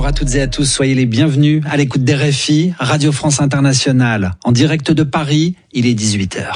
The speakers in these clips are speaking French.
Bonjour à toutes et à tous, soyez les bienvenus à l'écoute des RFI, Radio France Internationale. En direct de Paris, il est 18h.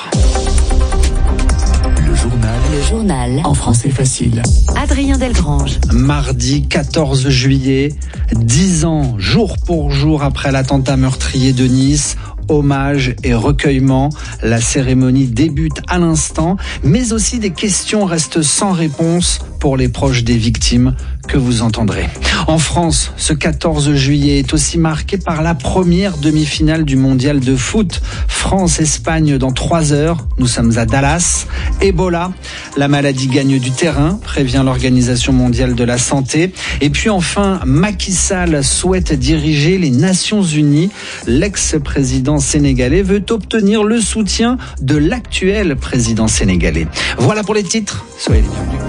Le journal en français facile. Adrien Delgrange. Mardi 14 juillet, 10 ans, jour pour jour après l'attentat meurtrier de Nice. Hommage et recueillement. La cérémonie débute à l'instant, mais aussi des questions restent sans réponse pour les proches des victimes que vous entendrez. En France, ce 14 juillet est aussi marqué par la première demi-finale du mondial de foot. France-Espagne dans 3 heures. Nous sommes à Dallas. Ebola, la maladie gagne du terrain, prévient l'Organisation mondiale de la santé. Et puis enfin, Macky Sall souhaite diriger les Nations Unies. L'ex-président sénégalais veut obtenir le soutien de l'actuel président sénégalais. Voilà pour les titres. Soyez les bienvenus.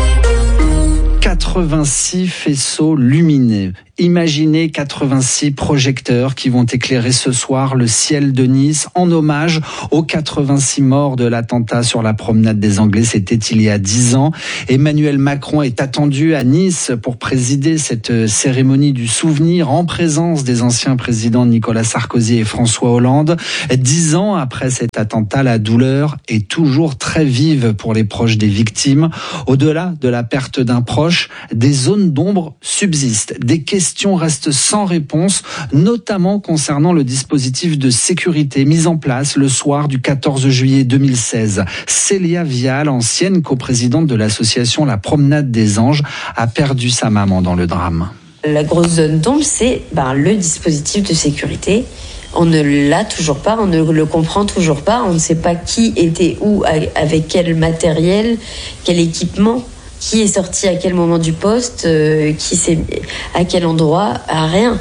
86 faisceaux lumineux. Imaginez 86 projecteurs qui vont éclairer ce soir le ciel de Nice en hommage aux 86 morts de l'attentat sur la promenade des Anglais. C'était il y a 10 ans. Emmanuel Macron est attendu à Nice pour présider cette cérémonie du souvenir en présence des anciens présidents Nicolas Sarkozy et François Hollande. 10 ans après cet attentat, la douleur est toujours très vive pour les proches des victimes. Au-delà de la perte d'un proche, des zones d'ombre subsistent. Des questions restent sans réponse, notamment concernant le dispositif de sécurité mis en place le soir du 14 juillet 2016. Célia Vial, ancienne coprésidente de l'association La Promenade des Anges, a perdu sa maman dans le drame. La grosse zone d'ombre, c'est le dispositif de sécurité. On ne l'a toujours pas, on ne le comprend toujours pas, on ne sait pas qui était où, avec quel matériel, quel équipement. Qui est sorti à quel moment du poste, qui c'est à quel endroit, à rien.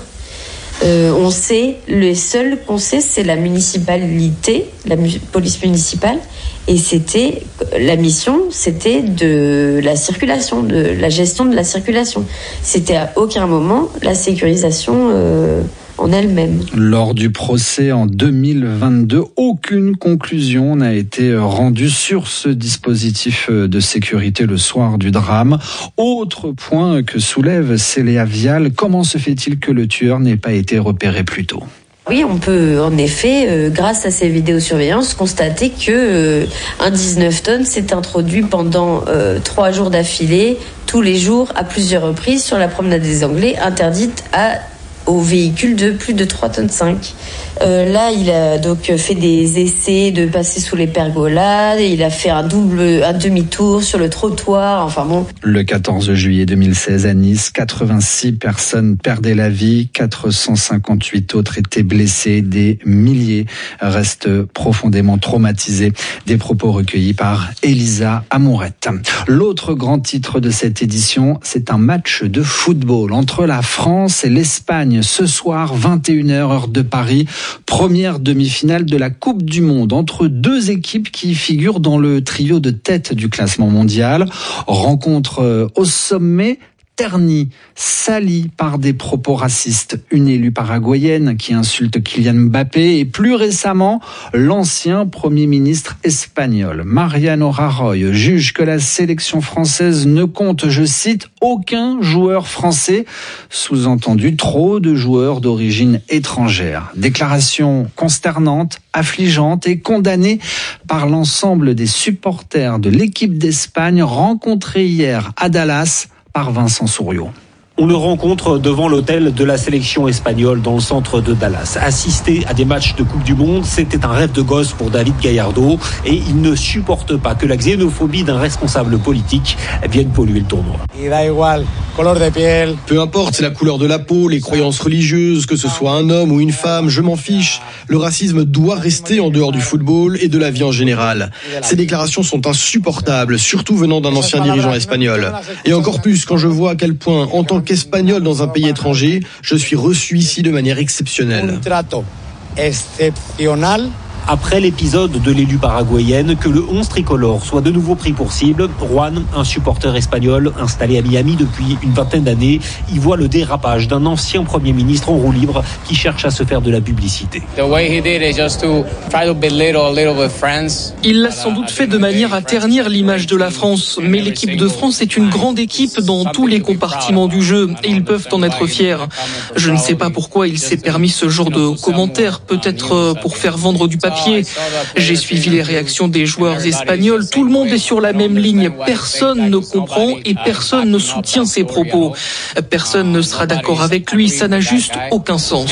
On sait, le seul qu'on sait, c'est la municipalité, la police municipale, et la mission, c'était de la circulation, de la gestion de la circulation. C'était à aucun moment la sécurisation en elle-même. Lors du procès en 2022, aucune conclusion n'a été rendue sur ce dispositif de sécurité le soir du drame. Autre point que soulève Célia Vial, comment se fait-il que le tueur n'ait pas été repéré plus tôt ? Oui, on peut en effet, grâce à ces vidéosurveillances, constater que un 19 tonnes s'est introduit pendant 3 jours d'affilée, tous les jours, à plusieurs reprises, sur la promenade des Anglais, interdite aux véhicules de plus de 3,5 tonnes. Là, il a donc fait des essais de passer sous les pergolas, il a fait un demi-tour sur le trottoir, enfin bon. Le 14 juillet 2016 à Nice, 86 personnes perdaient la vie, 458 autres étaient blessés, des milliers restent profondément traumatisés. Des propos recueillis par Elisa Amourette. L'autre grand titre de cette édition, c'est un match de football entre la France et l'Espagne. Ce soir, 21h, heure de Paris, première demi-finale de la Coupe du Monde entre 2 équipes qui figurent dans le trio de tête du classement mondial. Rencontre au sommet, ternie, salie par des propos racistes. Une élue paraguayenne qui insulte Kylian Mbappé et plus récemment, l'ancien Premier ministre espagnol, Mariano Rajoy, juge que la sélection française ne compte, je cite, aucun joueur français, sous-entendu trop de joueurs d'origine étrangère. Déclaration consternante, affligeante et condamnée par l'ensemble des supporters de l'équipe d'Espagne rencontrés hier à Dallas par Vincent Souriau. On le rencontre devant l'hôtel de la sélection espagnole dans le centre de Dallas. Assister à des matchs de Coupe du Monde, c'était un rêve de gosse pour David Gallardo et il ne supporte pas que la xénophobie d'un responsable politique vienne polluer le tournoi. Peu importe, c'est la couleur de la peau, les croyances religieuses, que ce soit un homme ou une femme, je m'en fiche. Le racisme doit rester en dehors du football et de la vie en général. Ces déclarations sont insupportables, surtout venant d'un ancien dirigeant espagnol. Et encore plus quand je vois à quel point, en tant qu'Espagnol dans un pays étranger, je suis reçu ici de manière exceptionnelle. Après l'épisode de l'élu paraguayenne, que le 11 tricolore soit de nouveau pris pour cible, Juan, un supporter espagnol installé à Miami depuis une vingtaine d'années, y voit le dérapage d'un ancien Premier ministre en roue libre qui cherche à se faire de la publicité. Il l'a sans doute fait de manière à ternir l'image de la France, mais l'équipe de France est une grande équipe dans tous les compartiments du jeu et ils peuvent en être fiers. Je ne sais pas pourquoi il s'est permis ce genre de commentaires, peut-être pour faire vendre du papier. J'ai suivi les réactions des joueurs espagnols. Tout le monde est sur la même ligne. Personne ne comprend et personne ne soutient ses propos. Personne ne sera d'accord avec lui. Ça n'a juste aucun sens.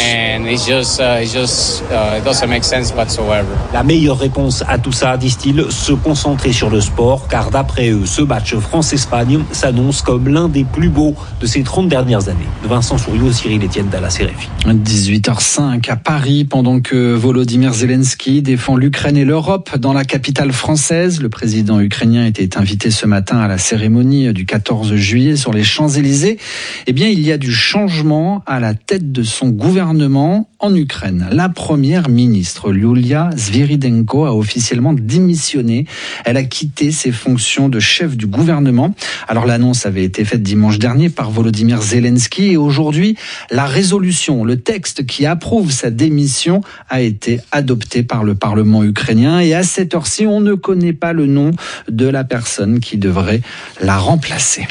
La meilleure réponse à tout ça, disent-ils, se concentrer sur le sport, car d'après eux, ce match France-Espagne s'annonce comme l'un des plus beaux de ces 30 dernières années. Vincent Souriau, Cyril Etienne, Dallas RFI. 18h05 à Paris, pendant que Volodymyr Zelensky défend l'Ukraine et l'Europe dans la capitale française. Le président ukrainien était invité ce matin à la cérémonie du 14 juillet sur les Champs-Élysées. Eh bien, il y a du changement à la tête de son gouvernement en Ukraine. La première ministre, Yulia Sviridenko, a officiellement démissionné. Elle a quitté ses fonctions de chef du gouvernement. Alors, l'annonce avait été faite dimanche dernier par Volodymyr Zelensky et aujourd'hui, la résolution, le texte qui approuve sa démission a été adopté par le Parlement ukrainien et à cette heure-ci, on ne connaît pas le nom de la personne qui devrait la remplacer.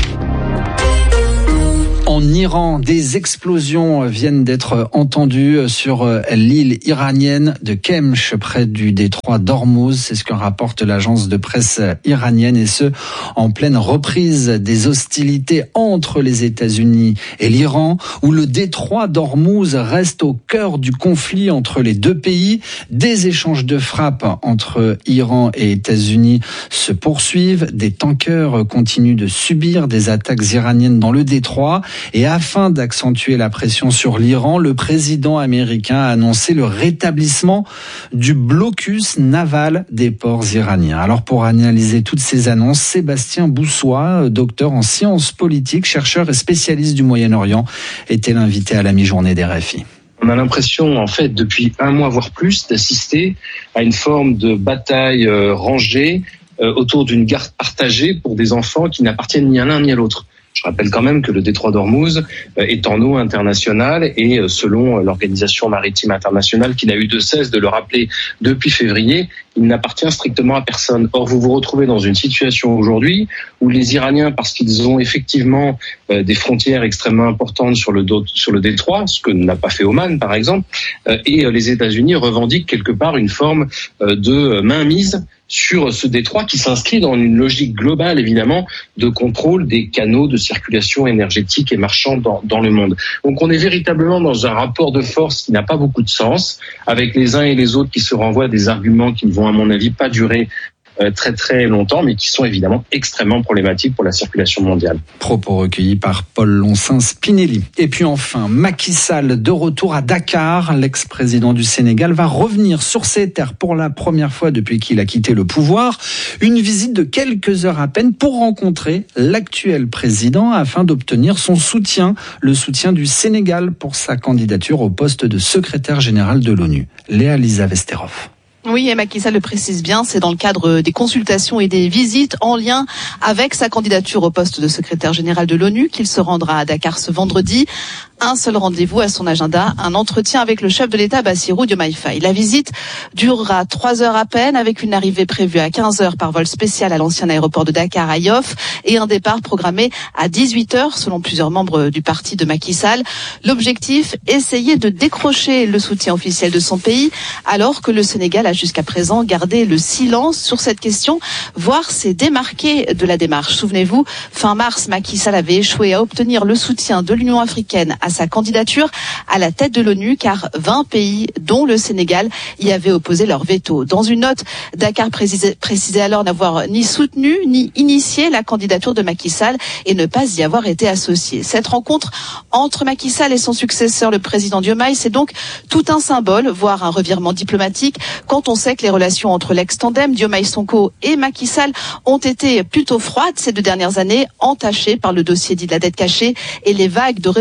En Iran, des explosions viennent d'être entendues sur l'île iranienne de Kemch, près du détroit d'Ormuz. C'est ce que rapporte l'agence de presse iranienne, et ce, en pleine reprise des hostilités entre les États-Unis et l'Iran, où le détroit d'Ormuz reste au cœur du conflit entre les deux pays. Des échanges de frappes entre Iran et États-Unis se poursuivent. Des tankers continuent de subir des attaques iraniennes dans le détroit. Et afin d'accentuer la pression sur l'Iran, le président américain a annoncé le rétablissement du blocus naval des ports iraniens. Alors pour analyser toutes ces annonces, Sébastien Boussois, docteur en sciences politiques, chercheur et spécialiste du Moyen-Orient, était l'invité à la mi-journée d'RFI. On a l'impression, en fait, depuis un mois voire plus, d'assister à une forme de bataille rangée autour d'une gare partagée pour des enfants qui n'appartiennent ni à l'un ni à l'autre. Je rappelle quand même que le détroit d'Ormuz est en eau internationale et selon l'Organisation maritime internationale, qui n'a eu de cesse de le rappeler depuis février, il n'appartient strictement à personne. Or, vous vous retrouvez dans une situation aujourd'hui où les Iraniens, parce qu'ils ont effectivement des frontières extrêmement importantes sur le détroit, ce que n'a pas fait Oman par exemple, et les États-Unis revendiquent quelque part une forme de mainmise sur ce détroit qui s'inscrit dans une logique globale, évidemment, de contrôle des canaux de circulation énergétique et marchand dans le monde. Donc on est véritablement dans un rapport de force qui n'a pas beaucoup de sens, avec les uns et les autres qui se renvoient des arguments qui ne vont, à mon avis, pas durer très très longtemps, mais qui sont évidemment extrêmement problématiques pour la circulation mondiale. Propos recueillis par Paul Loncin-Spinelli. Et puis enfin, Macky Sall de retour à Dakar. L'ex-président du Sénégal va revenir sur ses terres pour la première fois depuis qu'il a quitté le pouvoir. Une visite de quelques heures à peine pour rencontrer l'actuel président afin d'obtenir son soutien, le soutien du Sénégal pour sa candidature au poste de secrétaire général de l'ONU. Léa-Lisa Vesterov. Oui, et Macky Sall le précise bien, c'est dans le cadre des consultations et des visites en lien avec sa candidature au poste de secrétaire général de l'ONU qu'il se rendra à Dakar ce vendredi. Un seul rendez-vous à son agenda, un entretien avec le chef de l'État Bassirou Diomaye Faye. La visite durera 3 heures à peine, avec une arrivée prévue à 15 heures par vol spécial à l'ancien aéroport de Dakar à Yoff et un départ programmé à 18 heures selon plusieurs membres du parti de Macky Sall. L'objectif, essayer de décrocher le soutien officiel de son pays alors que le Sénégal a jusqu'à présent gardé le silence sur cette question, voire s'est démarqué de la démarche. Souvenez-vous, fin mars, Macky Sall avait échoué à obtenir le soutien de l'Union africaine à sa candidature à la tête de l'ONU, car 20 pays, dont le Sénégal, y avaient opposé leur veto. Dans une note, Dakar précisait alors n'avoir ni soutenu ni initié la candidature de Macky Sall et ne pas y avoir été associé. Cette rencontre entre Macky Sall et son successeur, le président Diomaye, c'est donc tout un symbole, voire un revirement diplomatique, quand on sait que les relations entre l'ex-tandem Diomaye Sonko et Macky Sall ont été plutôt froides ces 2 dernières années, entachées par le dossier dit de la dette cachée et les vagues de répression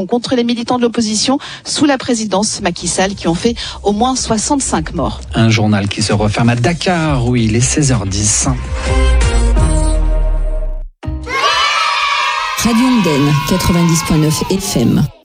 contre les militants de l'opposition sous la présidence Macky Sall qui ont fait au moins 65 morts. Un journal qui se referme à Dakar où il est 16h10. Radio Andenne 90.9 FM.